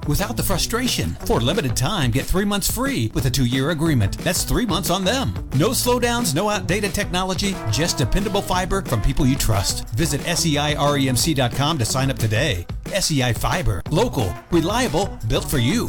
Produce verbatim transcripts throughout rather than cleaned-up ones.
without the frustration. For a limited time, get three months free with a two-year agreement. That's three months on them. No slowdowns, no outdated technology, just dependable fiber from people you trust. Visit S E I remc dot com to sign up today. S E I Fiber. Local, reliable, built for you.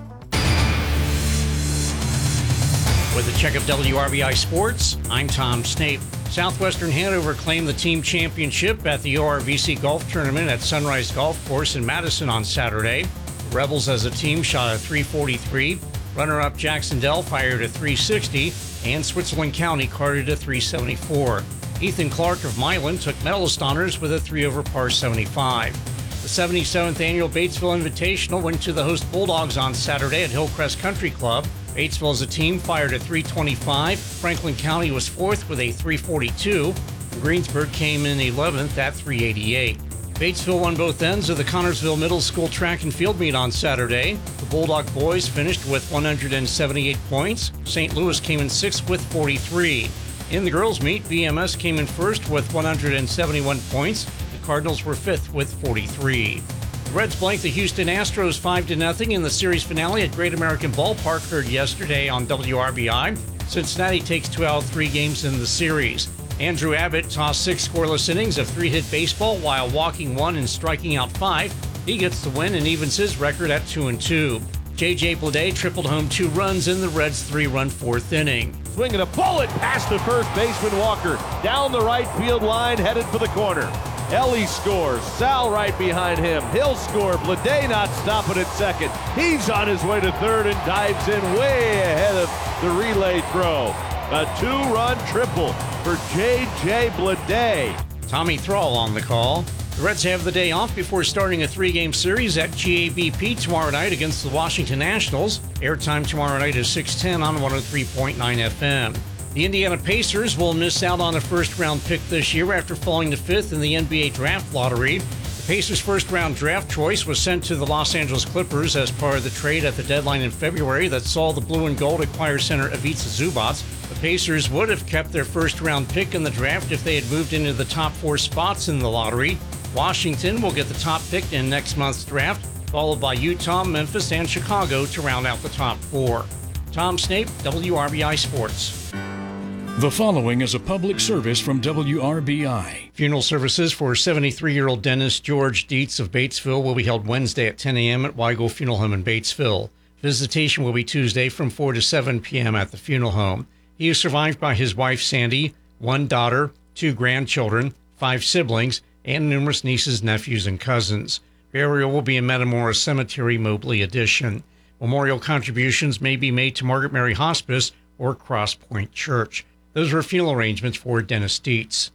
With a check of W R B I Sports, I'm Tom Snape. Southwestern Hanover claimed the team championship at the O R V C Golf Tournament at Sunrise Golf Course in Madison on Saturday. The Rebels as a team shot a three forty-three. Runner-up Jacksonville fired a three sixty, and Switzerland County carded a three seventy-four. Ethan Clark of Milan took medalist honors with a three over par seventy-five. The seventy-seventh Annual Batesville Invitational went to the host Bulldogs on Saturday at Hillcrest Country Club. Batesville as a team fired a three twenty-five. Franklin County was fourth with a three forty-two. Greensburg came in eleventh at three eighty-eight. Batesville won both ends of the Connorsville Middle School track and field meet on Saturday. The Bulldog boys finished with one hundred seventy-eight points. Saint Louis came in sixth with forty-three. In the girls' meet, B M S came in first with one hundred seventy-one points. The Cardinals were fifth with forty-three. The Reds blanked the Houston Astros five to nothing in the series finale at Great American Ballpark, heard yesterday on W R B I. Cincinnati takes two out of three games in the series. Andrew Abbott tossed six scoreless innings of three-hit baseball while walking one and striking out five. He gets the win and evens his record at two and two. J J Bleday tripled home two runs in the Reds' three-run fourth inning. Swinging a bullet past the first baseman Walker. Down the right field line, headed for the corner. Ellie scores. Sal right behind him. He'll score. Bleday not stopping at second. He's on his way to third and dives in way ahead of the relay throw. A two-run triple for J J Bleday. Tommy Thrall on the call. The Reds have the day off before starting a three-game series at G A B P tomorrow night against the Washington Nationals. Airtime tomorrow night is six ten on one oh three point nine F M. The Indiana Pacers will miss out on a first-round pick this year after falling to fifth in the N B A draft lottery. The Pacers' first-round draft choice was sent to the Los Angeles Clippers as part of the trade at the deadline in February that saw the Blue and Gold acquire center Ivica Zubac. The Pacers would have kept their first-round pick in the draft if they had moved into the top four spots in the lottery. Washington will get the top pick in next month's draft, followed by Utah, Memphis, and Chicago to round out the top four. Tom Snape, W R B I Sports. The following is a public service from W R B I. Funeral services for seventy-three-year-old Dennis George Dietz of Batesville will be held Wednesday at ten a.m. at Weigel Funeral Home in Batesville. Visitation will be Tuesday from four to seven p.m. at the funeral home. He is survived by his wife, Sandy, one daughter, two grandchildren, five siblings, and numerous nieces, nephews, and cousins. Burial will be in Metamora Cemetery, Mobley Addition. Memorial contributions may be made to Margaret Mary Hospice or Cross Point Church. Those were funeral arrangements for Dennis Dietz.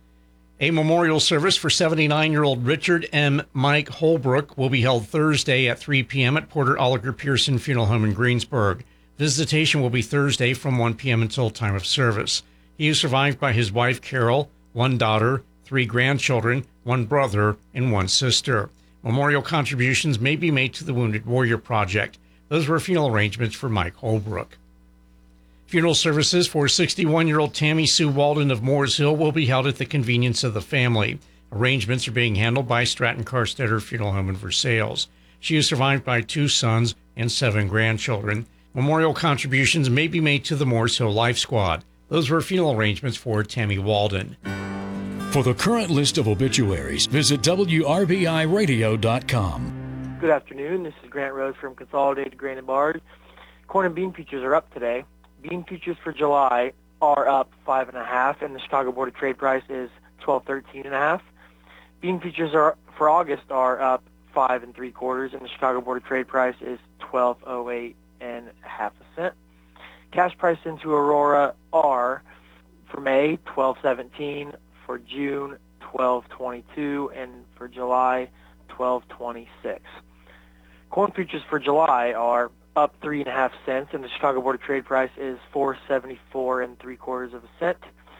A memorial service for seventy-nine-year-old Richard M. Mike Holbrook will be held Thursday at three p.m. at Porter Oliger Pearson Funeral Home in Greensburg. Visitation will be Thursday from one p.m. until time of service. He is survived by his wife, Carol, one daughter, three grandchildren, one brother, and one sister. Memorial contributions may be made to the Wounded Warrior Project. Those were funeral arrangements for Mike Holbrook. Funeral services for sixty-one-year-old Tammy Sue Walden of Moores Hill will be held at the convenience of the family. Arrangements are being handled by Stratton Carstetter Funeral Home in Versailles. She is survived by two sons and seven grandchildren. Memorial contributions may be made to the Moores Hill Life Squad. Those were funeral arrangements for Tammy Walden. For the current list of obituaries, visit W R B I radio dot com. Good afternoon. This is Grant Rose from Consolidated Grain and Barge. Corn and bean futures are up today. Bean futures for July are up five and a half, and the Chicago Board of Trade price is twelve thirteen and a half. Bean futures are for August are up five and three quarters, and the Chicago Board of Trade price is twelve oh eight and half a cent. Cash price into Aurora are for May twelve seventeen, for June twelve twenty-two, and for July twelve twenty-six. Corn futures for July are up three and a half cents, and the Chicago Board of Trade price is four seventy-four and three quarters of a cent.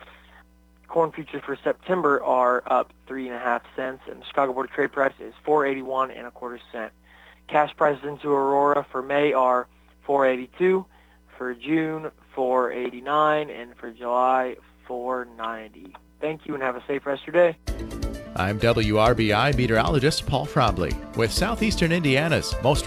Corn futures for September are up three and a half cents, and the Chicago Board of Trade price is four eighty-one and a quarter cent. Cash prices into Aurora for May are four eighty-two, for June four eighty-nine, and for July four ninety. Thank you and have a safe rest of your day. I'm W R B I meteorologist Paul Frobley with Southeastern Indiana's most